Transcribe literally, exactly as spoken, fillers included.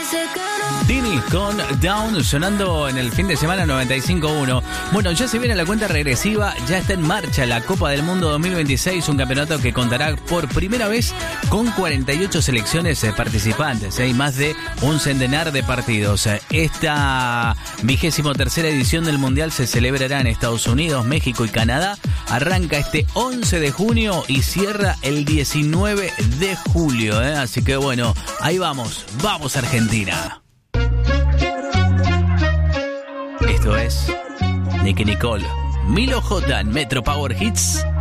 Dini con Down sonando en el fin de semana noventa y cinco punto uno. Bueno, ya se viene la cuenta regresiva, ya está en marcha la Copa del Mundo dos mil veintiséis, un campeonato que contará por primera vez con cuarenta y ocho selecciones participantes ¿eh? y más de un centenar de partidos. Esta vigésimo tercera edición del Mundial se celebrará en Estados Unidos, México y Canadá. Arranca este once de junio y cierra el diecinueve de julio. ¿eh? Así que bueno, ahí vamos, vamos Argentina. Esto es Nicky Nicole, Milo J en Metro Power Hits.